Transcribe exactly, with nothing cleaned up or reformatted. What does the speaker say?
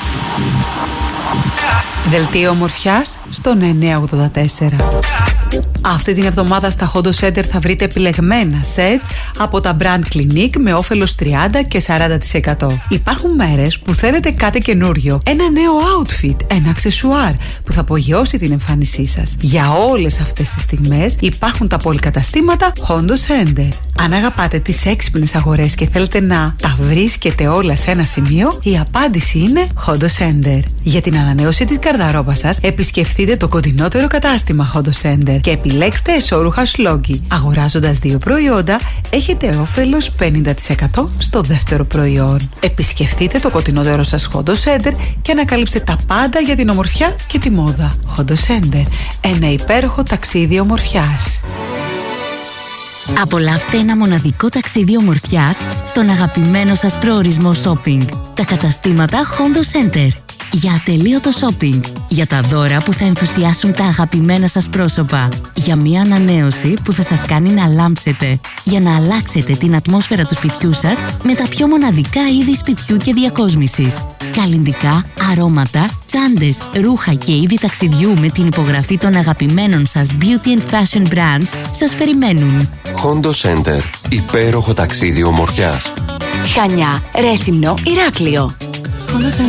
Δελτίο ομορφιάς στον εννιά ογδόντα τέσσερα. Αυτή την εβδομάδα στα Hondo Center θα βρείτε επιλεγμένα sets από τα Brand Clinique με όφελος τριάντα και σαράντα τοις εκατό. Υπάρχουν μέρες που θέλετε κάτι καινούριο, ένα νέο outfit, ένα αξεσουάρ που θα απογειώσει την εμφάνισή σας. Για όλες αυτές τις στιγμές υπάρχουν τα πολυκαταστήματα Hondo Center. Αν αγαπάτε τις έξυπνες αγορές και θέλετε να τα βρίσκετε όλα σε ένα σημείο, η απάντηση είναι Hondo Center. Για την ανανέωση της γκαρδαρόμπας σας, επισκεφτείτε το κοντινότερο κατάστημα Hondo Center και επιλέξτε εσώρουχα σλόγγι. Αγοράζοντας δύο προϊόντα, έχετε όφελος πενήντα τοις εκατό στο δεύτερο προϊόν. Επισκεφτείτε το κοντινότερο σας Hondo Center και ανακαλύψτε τα πάντα για την ομορφιά και τη μόδα. Hondo Center, ένα υπέροχο ταξίδι ομορφιάς. Απολαύστε ένα μοναδικό ταξίδι ομορφιάς στον αγαπημένο σας προορισμό shopping. Τα καταστήματα Hondo Center. Για ατελείωτο shopping. Για τα δώρα που θα ενθουσιάσουν τα αγαπημένα σας πρόσωπα. Για μια ανανέωση που θα σας κάνει να λάμψετε. Για να αλλάξετε την ατμόσφαιρα του σπιτιού σας με τα πιο μοναδικά είδη σπιτιού και διακόσμησης. Καλλυντικά, αρώματα, τσάντες, ρούχα και είδη ταξιδιού με την υπογραφή των αγαπημένων σας beauty and fashion brands σας περιμένουν. Hondo Center. Υπέροχο ταξίδι ομορφιάς. Χανιά, Ρέθυμνο, Ηράκλειο.